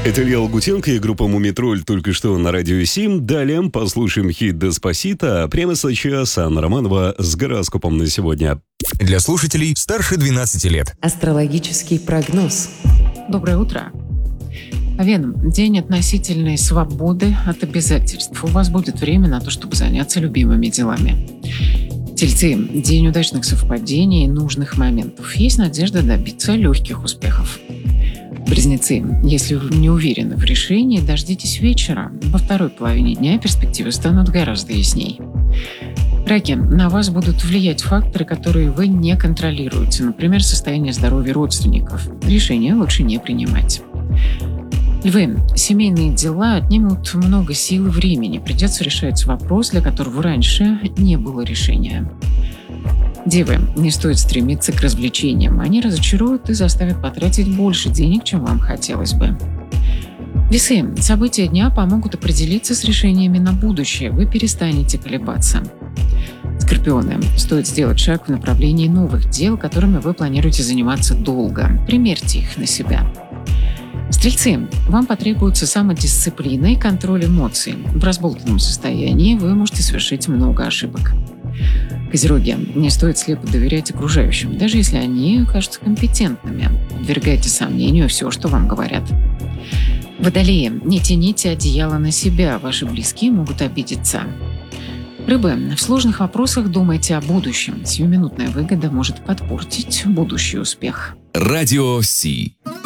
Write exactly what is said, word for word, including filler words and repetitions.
Это Илья Лагутенко и группа «Мумитроль» только что на радио семь. Далее послушаем хит «Деспасито». Прямо сейчас Анна Романова с гороскопом на сегодня. Для слушателей старше двенадцати лет. Астрологический прогноз. Доброе утро. Овен, день относительной свободы от обязательств. У вас будет время на то, чтобы заняться любимыми делами. Тельцы, день удачных совпадений и нужных моментов. Есть надежда добиться легких успехов. Близнецы, если вы не уверены в решении, дождитесь вечера. Во второй половине дня перспективы станут гораздо ясней. Раки, на вас будут влиять факторы, которые вы не контролируете, например, состояние здоровья родственников. Решения лучше не принимать. Львы, семейные дела отнимут много сил и времени. Придется решать вопрос, для которого раньше не было решения. Девы, не стоит стремиться к развлечениям. Они разочаруют и заставят потратить больше денег, чем вам хотелось бы. Весы, события дня помогут определиться с решениями на будущее. Вы перестанете колебаться. Скорпионы, стоит сделать шаг в направлении новых дел, которыми вы планируете заниматься долго. Примерьте их на себя. Стрельцы, вам потребуется самодисциплина и контроль эмоций. В разболтанном состоянии вы можете совершить много ошибок. Козероги, не стоит слепо доверять окружающим, даже если они кажутся компетентными. Подвергайте сомнению все, что вам говорят. Водолеи, не тяните одеяло на себя, ваши близкие могут обидеться. Рыбы, в сложных вопросах думайте о будущем. Сиюминутная выгода может подпортить будущий успех. Радио Си.